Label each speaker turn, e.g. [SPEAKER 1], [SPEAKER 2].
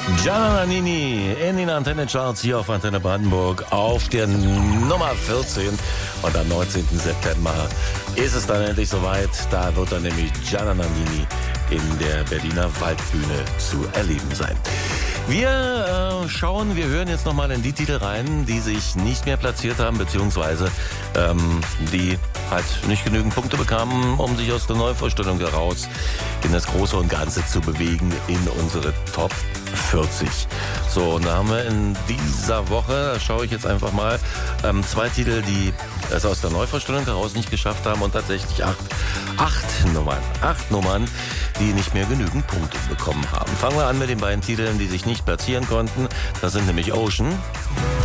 [SPEAKER 1] Gianna Nannini in den Antenne-Charts hier auf Antenne Brandenburg auf der Nummer 14. Und am 19. September ist es dann endlich soweit. Da wird dann nämlich Gianna Nannini in der Berliner Waldbühne zu erleben sein. Wir hören jetzt nochmal in die Titel rein, die sich nicht mehr platziert haben, beziehungsweise die halt nicht genügend Punkte bekamen, um sich aus der Neuvorstellung heraus in das Große und Ganze zu bewegen in unsere Top 40. So, und da haben wir in dieser Woche, da schaue ich jetzt einfach mal, 2 Titel, die es aus der Neuvorstellung heraus nicht geschafft haben und tatsächlich 8 Nummern, die nicht mehr genügend Punkte bekommen haben. Fangen wir an mit den beiden Titeln, die sich nicht platzieren konnten. Das sind nämlich Ocean